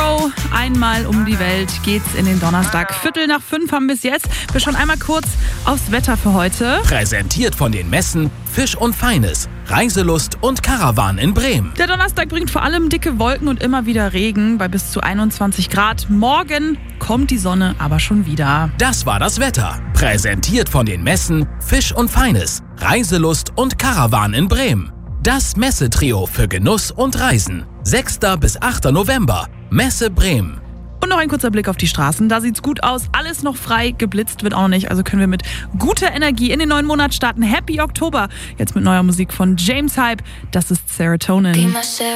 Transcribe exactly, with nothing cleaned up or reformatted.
Crow, einmal um die Welt geht's in den Donnerstag. Viertel nach fünf haben bis jetzt. Wir schauen einmal kurz aufs Wetter für heute. Präsentiert von den Messen Fisch und Feines, Reiselust und Karawan in Bremen. Der Donnerstag bringt vor allem dicke Wolken und immer wieder Regen bei bis zu einundzwanzig Grad. Morgen kommt die Sonne aber schon wieder. Das war das Wetter. Präsentiert von den Messen Fisch und Feines, Reiselust und Karawan in Bremen. Das Messetrio für Genuss und Reisen. sechster bis achter November. Messe Bremen. Und noch ein kurzer Blick auf die Straßen. Da sieht's gut aus. Alles noch frei. Geblitzt wird auch noch nicht. Also können wir mit guter Energie in den neuen Monat starten. Happy Oktober. Jetzt mit neuer Musik von James Hype. Das ist Serotonin.